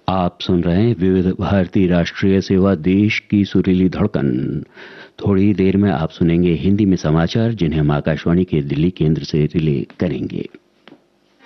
आप सुन रहे हैं विविध भारती राष्ट्रीय सेवा, देश की सुरीली धड़कन। थोड़ी देर में आप सुनेंगे हिंदी में समाचार, जिन्हें हम आकाशवाणी के दिल्ली केंद्र से रिले करेंगे।